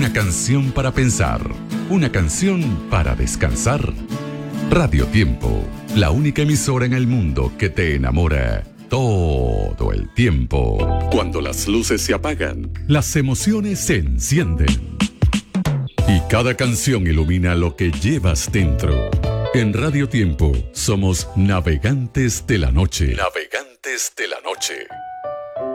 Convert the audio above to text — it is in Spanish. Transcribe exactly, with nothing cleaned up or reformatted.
Una canción para pensar, una canción para descansar. Radio Tiempo, la única emisora en el mundo que te enamora todo el tiempo. Cuando las luces se apagan, las emociones se encienden. Y cada canción ilumina lo que llevas dentro. En Radio Tiempo somos navegantes de la noche. Navegantes de la noche.